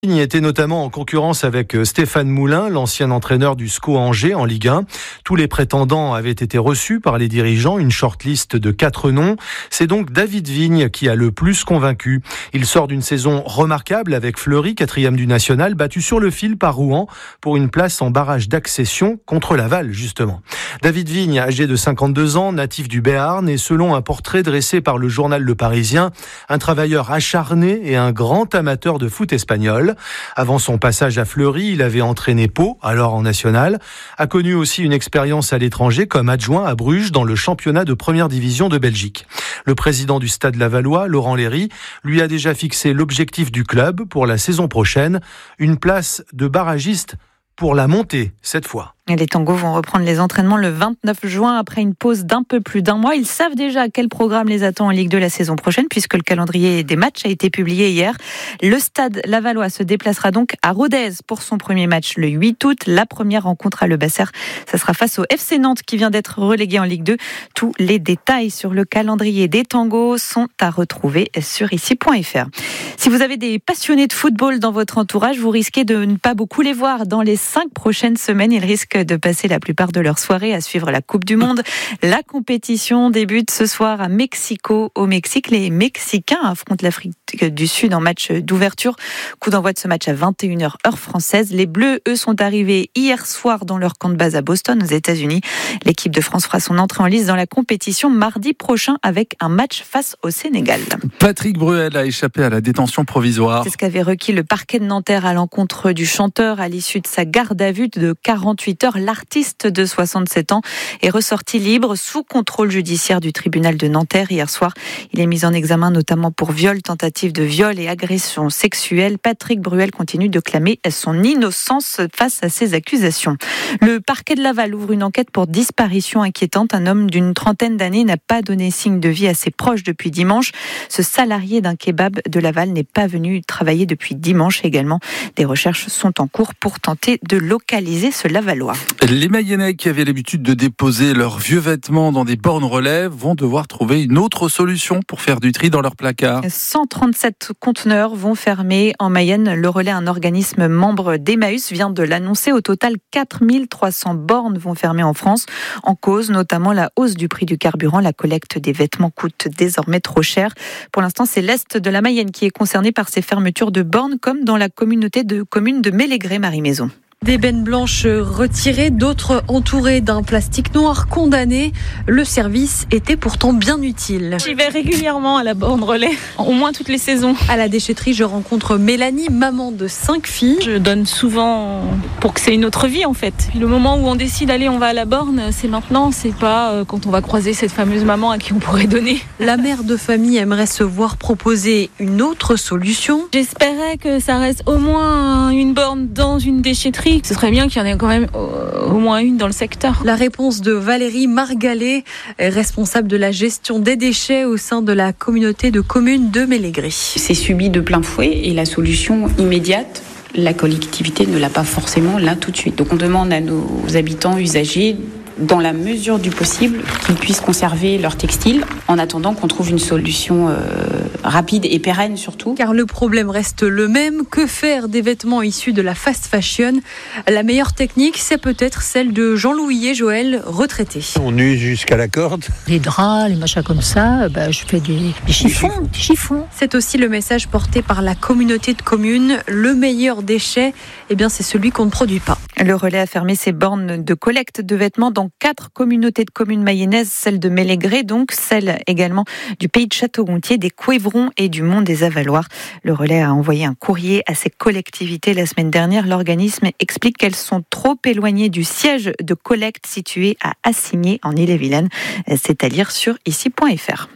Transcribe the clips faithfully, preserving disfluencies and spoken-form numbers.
Il était notamment en concurrence avec Stéphane Moulin, l'ancien entraîneur du S C O Angers en Ligue un. Tous les prétendants avaient été reçus par les dirigeants, une shortlist de quatre noms. C'est donc David Vigne qui a le plus convaincu. Il sort d'une saison remarquable avec Fleury, quatrième du national, battu sur le fil par Rouen pour une place en barrage d'accession contre Laval, justement. David Vigne, âgé de cinquante-deux ans, natif du Béarn, et selon un portrait dressé par le journal Le Parisien, un travailleur acharné et un grand amateur de foot espagnol. Avant son passage à Fleury, il avait entraîné Pau, alors en national, a connu aussi une expérience à l'étranger comme adjoint à Bruges dans le championnat de première division de Belgique. Le président du Stade Lavallois, Laurent Léry, lui a déjà fixé l'objectif du club pour la saison prochaine, une place de barragiste pour la montée cette fois. Les Tangos vont reprendre les entraînements le vingt-neuf juin après une pause d'un peu plus d'un mois. Ils savent déjà quel programme les attend en Ligue deux la saison prochaine puisque le calendrier des matchs a été publié hier. Le Stade Lavallois se déplacera donc à Rodez pour son premier match le huit août. La première rencontre à Le Basser, ça sera face au F C Nantes qui vient d'être relégué en Ligue deux. Tous les détails sur le calendrier des Tangos sont à retrouver sur ici point f r. Si vous avez des passionnés de football dans votre entourage, vous risquez de ne pas beaucoup les voir dans les cinq prochaines semaines. Ils risquent de passer la plupart de leur soirée à suivre la Coupe du Monde. La compétition débute ce soir à Mexico, au Mexique. Les Mexicains affrontent l'Afrique du Sud en match d'ouverture. Coup d'envoi de ce match à vingt et une heures heure française. Les Bleus, eux, sont arrivés hier soir dans leur camp de base à Boston, aux États-Unis. L'équipe de France fera son entrée en lice dans la compétition mardi prochain avec un match face au Sénégal. Patrick Bruel a échappé à la détention provisoire. C'est ce qu'avait requis le parquet de Nanterre à l'encontre du chanteur à l'issue de sa garde à vue de quarante-huit heures. L'artiste de soixante-sept ans est ressorti libre sous contrôle judiciaire du tribunal de Nanterre hier soir. Il est mis en examen notamment pour viol, tentative de viol et agression sexuelle. Patrick Bruel continue de clamer son innocence face à ces accusations. Le parquet de Laval ouvre une enquête pour disparition inquiétante. Un homme d'une trentaine d'années n'a pas donné signe de vie à ses proches depuis dimanche. Ce salarié d'un kebab de Laval n'est pas venu travailler depuis dimanche également. Des recherches sont en cours pour tenter de localiser ce Lavallois. Les Mayennais qui avaient l'habitude de déposer leurs vieux vêtements dans des bornes relève vont devoir trouver une autre solution pour faire du tri dans leurs placards. cent trente-sept conteneurs vont fermer en Mayenne. Le Relais, un organisme membre d'Emmaüs, vient de l'annoncer. Au total, quatre mille trois cents bornes vont fermer en France. En cause, notamment la hausse du prix du carburant. La collecte des vêtements coûte désormais trop cher. Pour l'instant, c'est l'Est de la Mayenne qui est concerné par ces fermetures de bornes, comme dans la communauté de communes de Mélégré, Marie-Maison. Des bennes blanches retirées, d'autres entourées d'un plastique noir condamné. Le service était pourtant bien utile. J'y vais régulièrement à la borne relais, au moins toutes les saisons. À la déchetterie, je rencontre Mélanie, maman de cinq filles. Je donne souvent pour que c'est une autre vie en fait. Puis le moment où on décide d'aller, on va à la borne, c'est maintenant, c'est pas quand on va croiser cette fameuse maman à qui on pourrait donner. La mère de famille aimerait se voir proposer une autre solution. J'espérais que ça reste au moins une borne dans une déchetterie. Ce serait bien qu'il y en ait quand même au moins une dans le secteur. La réponse de Valérie Margalet, responsable de la gestion des déchets au sein de la communauté de communes de Mélégré. C'est subi de plein fouet et la solution immédiate, la collectivité ne l'a pas forcément là tout de suite. Donc on demande à nos habitants usagers, dans la mesure du possible, qu'ils puissent conserver leurs textiles en attendant qu'on trouve une solution euh, rapide et pérenne surtout. Car le problème reste le même. Que faire des vêtements issus de la fast fashion ? La meilleure technique, c'est peut-être celle de Jean-Louis et Joël, retraités. On use jusqu'à la corde. Les draps, les machins comme ça, bah, je fais des, des chiffons, des chiffons. C'est aussi le message porté par la communauté de communes. Le meilleur déchet, eh bien, c'est celui qu'on ne produit pas. Le Relais a fermé ses bornes de collecte de vêtements dans quatre communautés de communes mayennaises, celle de Mélégré, donc celle également du pays de Château-Gontier, des Couévrons et du Mont des Avaloirs. Le Relais a envoyé un courrier à ces collectivités la semaine dernière. L'organisme explique qu'elles sont trop éloignées du siège de collecte situé à Assigné en Ille-et-Vilaine. C'est à lire sur ici point f r.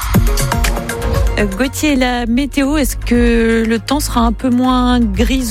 Gauthier, la météo, est-ce que le temps sera un peu moins grisounet ?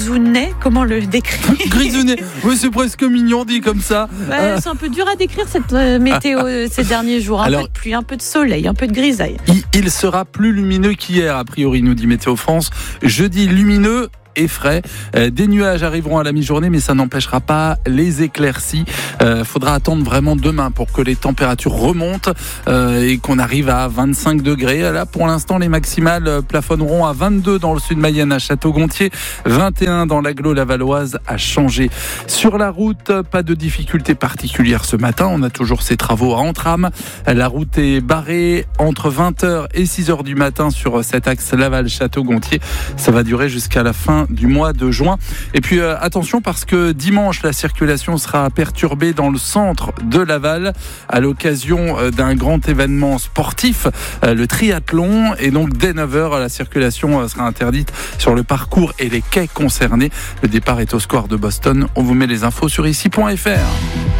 Comment le décrire ? Grisounet, oui, c'est presque mignon dit comme ça. Ouais, euh... C'est un peu dur à décrire cette météo ces derniers jours. Un Alors, peu de pluie, un peu de soleil, un peu de grisaille. Il, il sera plus lumineux qu'hier, a priori, nous dit Météo France. Jeudi lumineux et frais. Euh, des nuages arriveront à la mi-journée, mais ça n'empêchera pas les éclaircies. Euh, faudra attendre vraiment demain pour que les températures remontent euh, et qu'on arrive à vingt-cinq degrés. Là, pour l'instant, les maximales plafonneront à vingt-deux dans le sud Mayenne à Château-Gontier, vingt et un dans l'agglo lavalloise à Changé. Sur la route, pas de difficultés particulières ce matin. On a toujours ces travaux à Entrammes. La route est barrée entre vingt heures et six heures du matin sur cet axe Laval-Château-Gontier. Ça va durer jusqu'à la fin du mois de juin. Et puis euh, attention parce que dimanche, la circulation sera perturbée dans le centre de Laval à l'occasion euh, d'un grand événement sportif, euh, le triathlon. Et donc dès neuf heures, la circulation euh, sera interdite sur le parcours et les quais concernés. Le départ est au square de Boston. On vous met les infos sur ici point f r.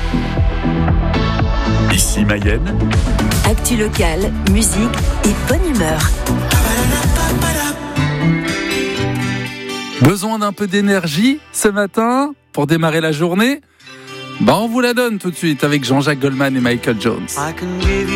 Ici Mayenne. Actu locale, musique et bonne humeur. Besoin d'un peu d'énergie ce matin pour démarrer la journée? Bah on vous la donne tout de suite avec Jean-Jacques Goldman et Michael Jones.